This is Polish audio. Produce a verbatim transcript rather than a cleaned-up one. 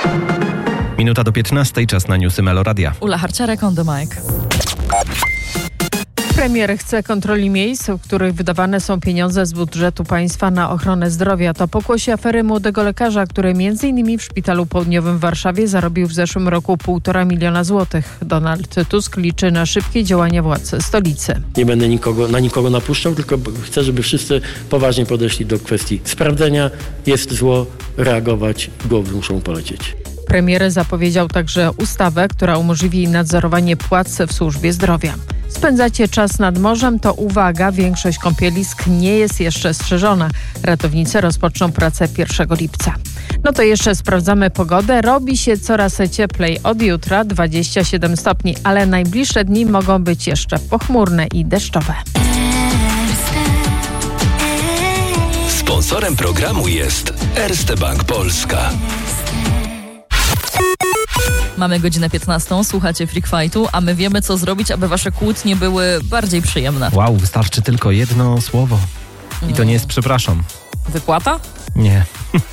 Minuta do piętnastej, czas na newsy Meloradia. Ula Harciarek on the mic. Premier chce kontroli miejsc, w których wydawane są pieniądze z budżetu państwa na ochronę zdrowia. To pokłosie afery młodego lekarza, który między innymi w Szpitalu Południowym w Warszawie zarobił w zeszłym roku półtora miliona złotych. Donald Tusk liczy na szybkie działania władz stolicy. Nie będę nikogo, na nikogo napuszczał, tylko chcę, żeby wszyscy poważnie podeszli do kwestii sprawdzenia. Jest zło, reagować, głowy muszą polecieć. Premier zapowiedział także ustawę, która umożliwi nadzorowanie płac w służbie zdrowia. Spędzacie czas nad morzem, to uwaga, większość kąpielisk nie jest jeszcze strzeżona. Ratownicy rozpoczną pracę pierwszego lipca. No to jeszcze sprawdzamy pogodę. Robi się coraz cieplej. Od jutra dwadzieścia siedem stopni, ale najbliższe dni mogą być jeszcze pochmurne i deszczowe. Sponsorem programu jest Erste Bank Polska. Mamy godzinę piętnastą, słuchacie Freak Fightu, a my wiemy, co zrobić, aby wasze kłótnie były bardziej przyjemne. Wow, wystarczy tylko jedno słowo. I to nie jest przepraszam. Wypłata? Nie.